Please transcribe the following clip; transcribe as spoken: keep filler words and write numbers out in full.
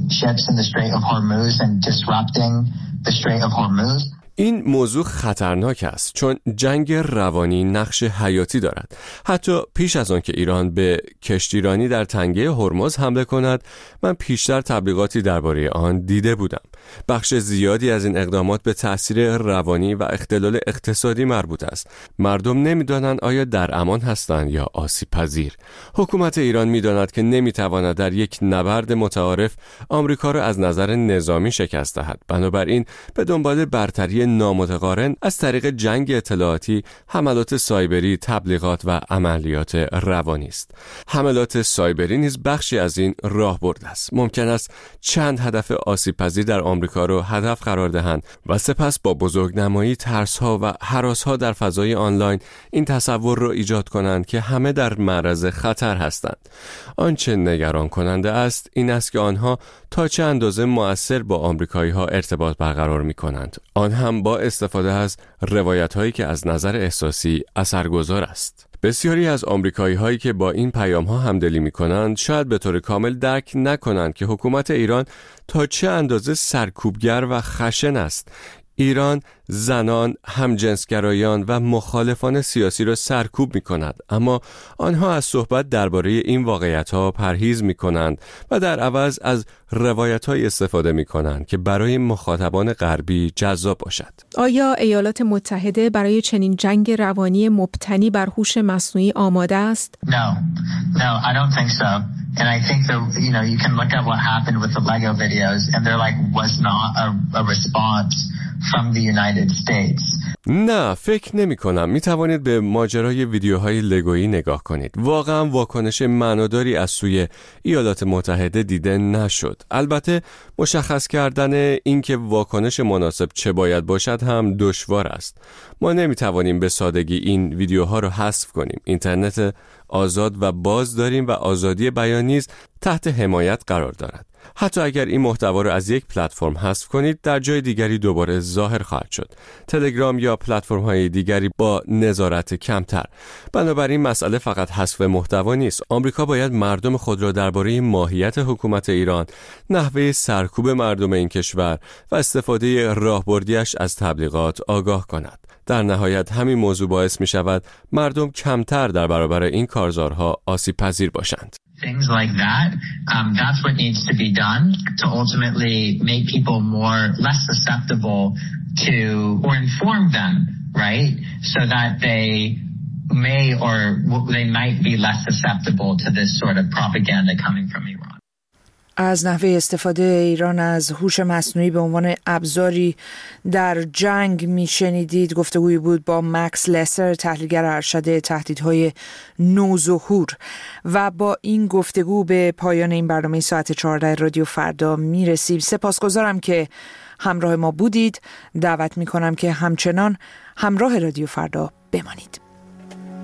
ships in the Strait of Hormuz and disrupting the Strait of Hormuz. این موضوع خطرناک است چون جنگ روانی نقش حیاتی دارد. حتی پیش از آن که ایران به کشتیرانی در تنگه هرمز حمله کند، من پیشتر تبلیغاتی درباره آن دیده بودم. بخش زیادی از این اقدامات به تأثیر روانی و اختلال اقتصادی مربوط است. مردم نمی‌دانند آیا در امان هستند یا آسیب پذیر. حکومت ایران می‌داند که نمی‌تواند در یک نبرد متعارف آمریکا را از نظر نظامی شکست دهد. بنابراین به دنبال برتری نامتقارن از طریق جنگ اطلاعاتی، حملات سایبری، تبلیغات و عملیات روانی است. حملات سایبری نیز بخشی از این راهبرد است. ممکن است چند هدف آسیب پذیر در آمریکا را هدف قرار دهند و سپس با بزرگنمایی، ترس‌ها و هراس‌ها در فضای آنلاین این تصور را ایجاد کنند که همه در معرض خطر هستند. آنچه نگران کننده است این است که آنها تا چه اندازه مؤثر با آمریکایی‌ها ارتباط برقرار می‌کنند. آن هم با استفاده از روایت‌هایی که از نظر احساسی اثرگذار است. بسیاری از آمریکایی‌هایی که با این پیام‌ها همدلی می‌کنند شاید به طور کامل درک نکنند که حکومت ایران تا چه اندازه سرکوبگر و خشن است. ایران زنان، همجنسگرایان و مخالفان سیاسی را سرکوب می کند، اما آنها از صحبت درباره این واقعیت‌ها پرهیز می کنند و در عوض از روایت‌های استفاده می کنند که برای مخاطبان غربی جذاب باشد. آیا ایالات متحده برای چنین جنگ روانی مبتنی بر هوش مصنوعی آماده است؟ No, no, I don't think so. And I think that, you know, you can look at what happened with the Lego videos and there like was not a, a response from the United States. نه، فکر نمی کنم. می توانید به ماجرای ویدیوهای لگویی نگاه کنید. واقعا واکنش معناداری از سوی ایالات متحده دیده نشد. البته مشخص کردن اینکه واکنش مناسب چه باید باشد هم دشوار است. ما نمی توانیم به سادگی این ویدیوها رو حذف کنیم. اینترنت آزاد و باز داریم و آزادی بیان نیز تحت حمایت قرار دارد. حتی اگر این محتوا را از یک پلتفرم حذف کنید، در جای دیگری دوباره ظاهر خواهد شد. تلگرام یا پلتفرم‌های دیگری با نظارت کمتر. بنابراین مسئله فقط حذف محتوا نیست. آمریکا باید مردم خود را درباره ماهیت حکومت ایران، نحوه سرکوب مردم این کشور و استفاده راهبردیش از تبلیغات آگاه کند. در نهایت همین موضوع باعث می شود مردم کمتر در برابر این کارزارها آسیب پذیر باشند. Things like that, um, that's what needs to be done to ultimately make people more less susceptible to, or inform them, right? So that they may or they might be less susceptible to this sort of propaganda coming from Iran. از نحوه استفاده ایران از هوش مصنوعی به عنوان ابزاری در جنگ میشنیدید. گفتگویی بود با مکس لسر، تحلیلگر ارشد تهدیدهای نوظهور. و با این گفتگو به پایان این برنامه ساعت چهارده رادیو فردا میرسیم. سپاسگزارم که همراه ما بودید. دعوت میکنم که همچنان همراه رادیو فردا بمانید.